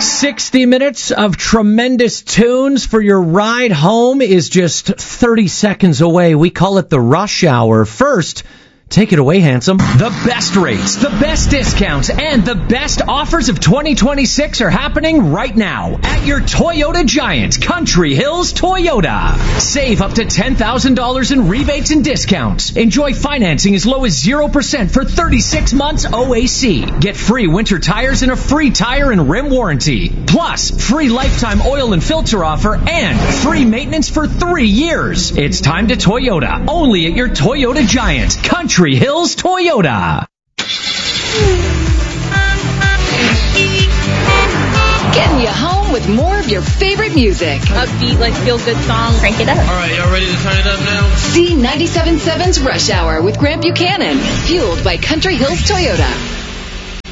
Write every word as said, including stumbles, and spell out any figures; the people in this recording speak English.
sixty minutes of tremendous tunes for your ride home is just thirty seconds away. We call it the rush hour. First, take it away, handsome. The best rates, the best discounts, and the best offers of twenty twenty-six are happening right now at your Toyota Giant, Country Hills Toyota. Save up to ten thousand dollars in rebates and discounts. Enjoy financing as low as zero percent for thirty-six months O A C. Get free winter tires and a free tire and rim warranty. Plus, free lifetime oil and filter offer and free maintenance for three years. It's time to Toyota, only at your Toyota Giant, Country Hills Toyota. Getting you home with more of your favorite music. Upbeat, like feel-good song. Crank it up. All right, y'all ready to turn it up now? C ninety-seven point seven's Rush Hour with Grant Buchanan. Fueled by Country Hills Toyota.